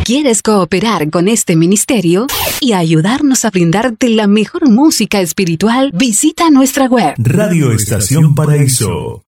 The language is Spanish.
¿Quieres cooperar con este ministerio y ayudarnos a brindarte la mejor música espiritual? Visita nuestra web Radio Estación Paraíso.